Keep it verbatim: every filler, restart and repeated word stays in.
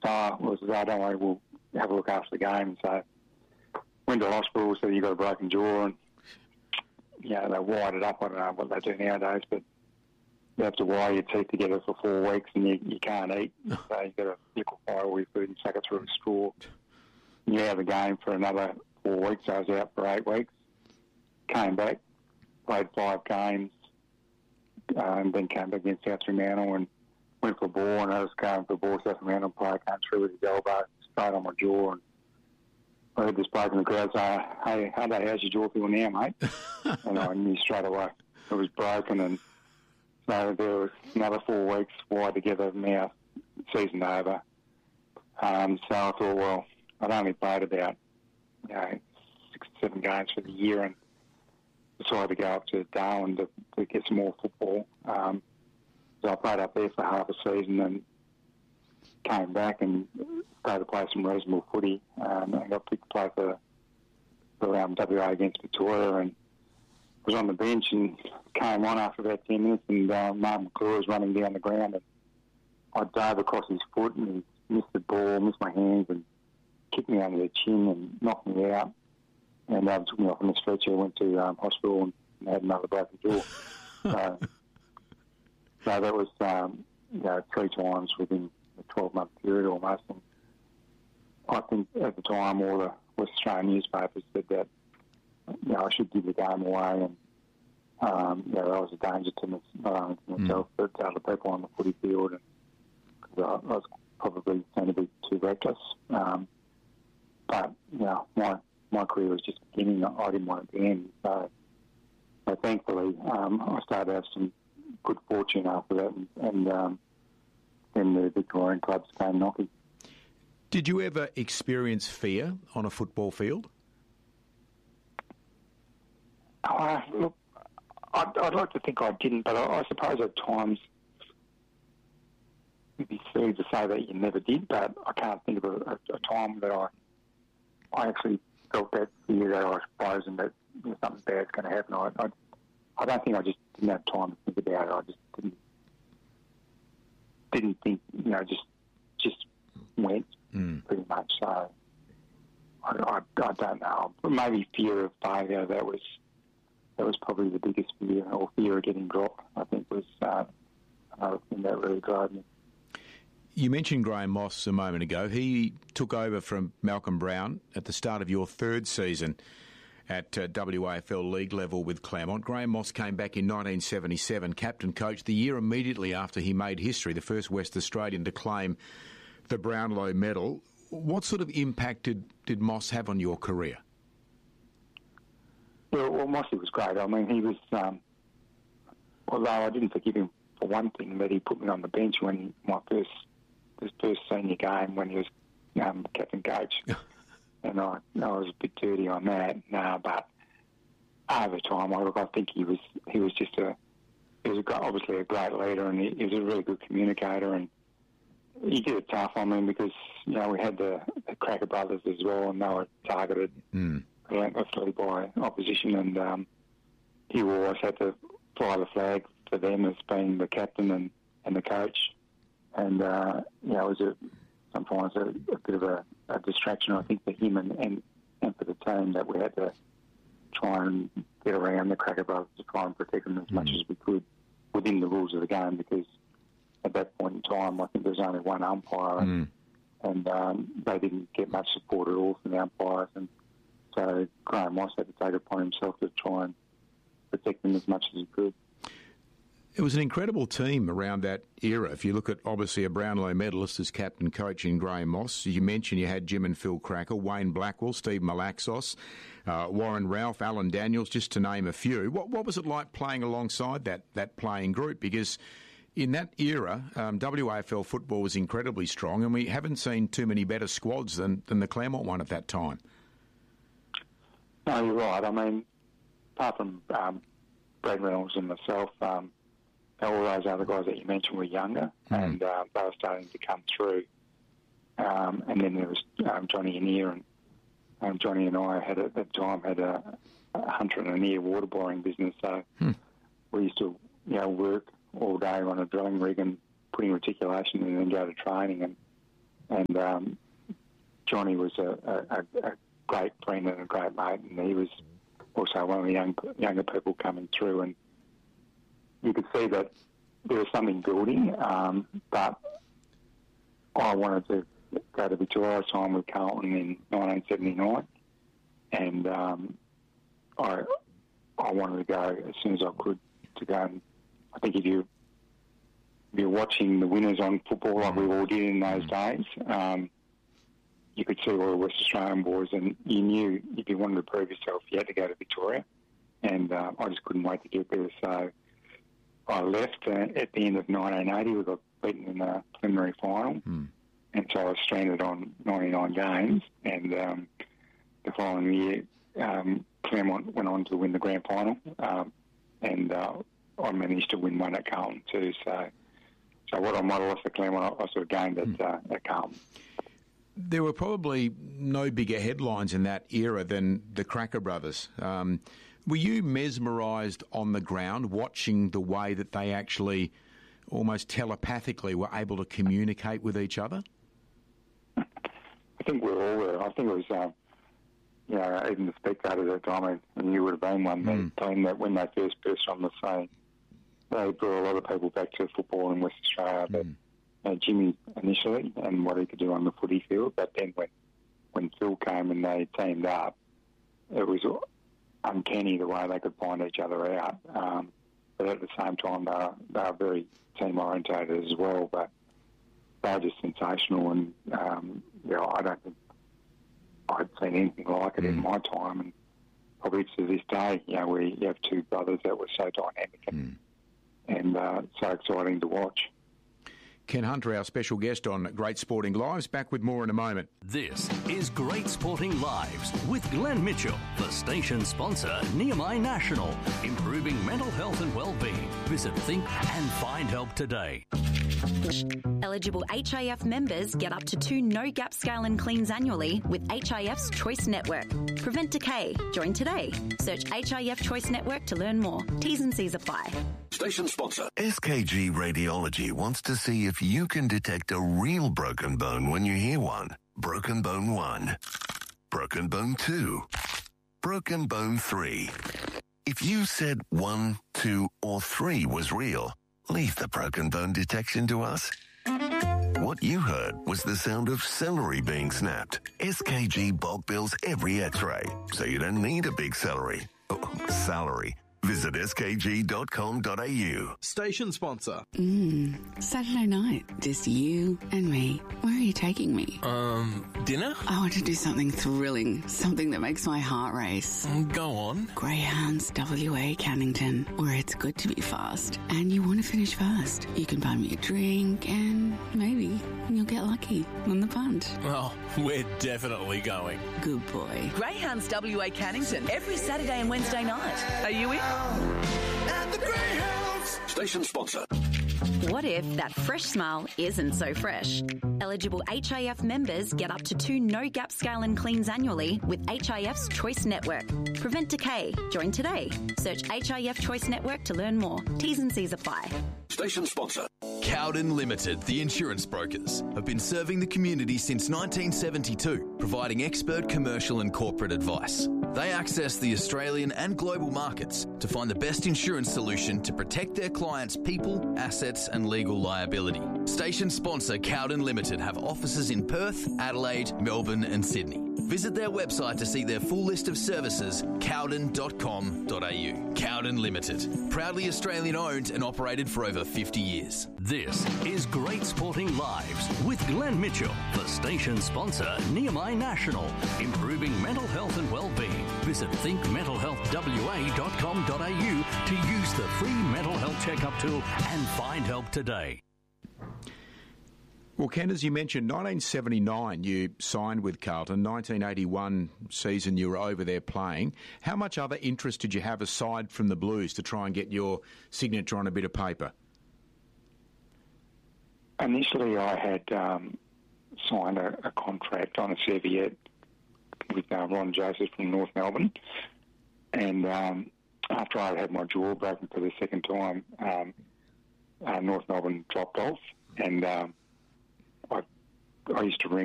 oh, was, oh, don't worry, we'll have a look after the game. So went to the hospital, said you got a broken jaw, and you know, they wired it up. I don't know what they do nowadays, but you have to wire your teeth together for four weeks and you, you can't eat. So you've got to liquefy all your food and suck it through a straw. And you're out of the game for another four weeks. I was out for eight weeks. Came back, played five games, uh, and then came back against South Fremantle and went for a ball, and I was going for a ball. South Fremantle player came through with his elbow straight on my jaw, and I heard this bloke in the crowd say, hey, how's your jaw feel now, mate? And I knew straight away it was broken, and so there was another four weeks wired together, now season over. Um, so I thought, well, I'd only played about you know, six or seven games for the year, and decided to go up to Darwin to, to get some more football. Um, so I played up there for half a season and came back and started to play some reasonable footy. Um, and got picked to play for, for um, W A against Victoria, and was on the bench and came on after about ten minutes, and uh, Mark McClure was running down the ground, and I dove across his foot and he missed the ball, missed my hands, and kicked me under the chin and knocked me out. And um, took me off on the stretcher, went to um, hospital and had another broken jaw. so, so that was um, you know, three times within a twelve-month period almost. And I think at the time all the West Australian newspapers said that you know, I should give the game away, and um, you know, I was a danger to me, not only to myself mm. but to other people on the footy field. And I, I was probably going to be too reckless. Um, but you know, my my career was just beginning. I didn't want it to end. So, so thankfully, um, I started to have some good fortune after that, and, and um, then the Victorian clubs came knocking. Did you ever experience fear on a football field? Uh, look, I'd, I'd like to think I didn't, but I, I suppose at times it'd be silly to say that you never did, but I can't think of a, a, a time that I I actually felt that fear that I was frozen that you know, something bad's going to happen. I, I, I don't think I just didn't have time to think about it. I just didn't didn't think, you know, just just went mm. pretty much. So I, I, I don't know. Maybe fear of failure. That was that was probably the biggest fear, or fear of getting dropped. I think was uh, another thing that really drove me. You mentioned Graham Moss a moment ago. He took over from Malcolm Brown at the start of your third season at uh, W A F L League level with Claremont. Graham Moss came back in nineteen seventy-seven, captain coach, the year immediately after he made history, the first West Australian to claim the Brownlow medal. What sort of impact did, did Moss have on your career? Well, well Mossy was great. I mean, he was, um, although I didn't forgive him for one thing, that he put me on the bench when my first his first senior game when he was um, captain coach. And I, I was a bit dirty on that. No, but over time, I, look, I think he was he was just a he was a, obviously a great leader, and he, he was a really good communicator, and he did it tough. I mean, because you know we had the, the Cracker brothers as well, and they were targeted mm. relentlessly by opposition, and um, he always had to fly the flag for them as being the captain and, and the coach. And, uh, you know, it was a, sometimes a, a bit of a, a distraction, I think, for him and, and, and for the team, that we had to try and get around the Cracker brothers to try and protect them as mm. much as we could within the rules of the game, because at that point in time, I think there was only one umpire, and, mm. and um, they didn't get much support at all from the umpires. And so Graham Moss had to take it upon himself to try and protect them as much as he could. It was an incredible team around that era. If you look at, obviously, a Brownlow medalist as captain coach in Graham Moss, you mentioned you had Jim and Phil Cracker, Wayne Blackwell, Steve Malaxos, uh, Warren Ralph, Alan Daniels, just to name a few. What, what was it like playing alongside that, that playing group? Because in that era, um, W A F L football was incredibly strong, and we haven't seen too many better squads than, than the Claremont one at that time. No, you're right. I mean, apart from um, Brad Reynolds and myself, um, all those other guys that you mentioned were younger, mm. and uh, they were starting to come through. Um, and then there was um, Johnny Annear, and um, Johnny and I had at that time had a, a Hunter and Annear water boring business, so mm. we used to you know work all day on a drilling rig and putting reticulation in and then go to training. And And um, Johnny was a, a, a great friend and a great mate, and he was also one of the young, younger people coming through. And you could see that there was something building, um, but I wanted to go to Victoria, sign with Carlton in nineteen seventy-nine, and um, I I wanted to go as soon as I could to go. And I think if you if you're watching the winners on football like we all did in those days, um, you could see all the West Australian boys, and you knew if you wanted to prove yourself, you had to go to Victoria, and uh, I just couldn't wait to get there. So I left uh, at the end of nineteen eighty. We got beaten in the preliminary final. Mm. And so I was stranded on ninety-nine games, and um, the following year, um, Claremont went on to win the grand final, um, and uh, I managed to win one at Carlton too. So, so what I might have lost at Claremont, I, I sort of gained at, uh, at Carlton. There were probably no bigger headlines in that era than the Cracker brothers. Um, were you mesmerised on the ground, watching the way that they actually, almost telepathically, were able to communicate with each other? I think we were all there. I think it was, um, you know, even the spectators at the time, and you would have been one, mm. that team that when they first burst on the scene, they brought a lot of people back to football in West Australia. But mm. uh, Jimmy initially and what he could do on the footy field, but then when when Phil came and they teamed up, it was uncanny the way they could find each other out. Um, but at the same time, they were, they were very team-orientated as well. But they were just sensational, and um, you know, I don't think I'd seen anything like it mm. in my time, and probably to this day, you know, we have two brothers that were so dynamic and, mm. and uh, so exciting to watch. Ken Hunter, our special guest on Great Sporting Lives. Back with more in a moment. This is Great Sporting Lives with Glenn Mitchell, the station sponsor, Nehemiah National. Improving mental health and well-being. Visit Think and Find Help today. Eligible H I F members get up to two no-gap scale and cleans annually with H I F's Choice Network. Prevent decay. Join today. Search H I F Choice Network to learn more. T's and C's apply. Station sponsor. S K G Radiology wants to see if you can detect a real broken bone when you hear one. Broken bone one. Broken bone two. Broken bone three. If you said one, two, or three was real, leave the broken bone detection to us. What you heard was the sound of celery being snapped. S K G bulk bills every x-ray, so you don't need a big celery. Oh, salary. Visit s k g dot com dot a u. Station sponsor. Mmm, Saturday night, just you and me. Where are you taking me? Um, dinner? I want to do something thrilling, something that makes my heart race. Go on. Greyhounds W A Cannington, where it's good to be fast and you want to finish first. You can buy me a drink and maybe you'll get lucky on the punt. Oh, we're definitely going. Good boy. Greyhounds W A Cannington, every Saturday and Wednesday night. Are you in? And the Greyhounds. Station sponsor. What if that fresh smile isn't so fresh? Eligible H I F members get up to two no-gap scale and cleans annually with H I F's Choice Network. Prevent decay. Join today. Search H I F Choice Network to learn more. T's and C's apply. Station sponsor. Cowden Limited, the insurance brokers, have been serving the community since nineteen seventy-two, providing expert commercial and corporate advice. They access the Australian and global markets to find the best insurance solution to protect their clients' people, assets and legal liability. Station sponsor Cowden Limited have offices in Perth, Adelaide, Melbourne and Sydney. Visit their website to see their full list of services, cowden dot com dot a u. Cowden Limited, proudly Australian owned and operated for over fifty years. This is Great Sporting Lives with Glenn Mitchell, the station sponsor, Nehemiah National. Improving mental health and well-being. Visit think mental health w a dot com dot a u to use the free mental health checkup tool and find help today. Well, Ken, as you mentioned, nineteen seventy-nine you signed with Carlton, nineteen eighty-one season you were over there playing. How much other interest did you have aside from the Blues to try and get your signature on a bit of paper? Initially I had um, signed a, a contract on a serviette with uh, Ron Joseph from North Melbourne, and um, after I had my jaw broken for the second time, um, uh, North Melbourne dropped off, and um, I I used to ring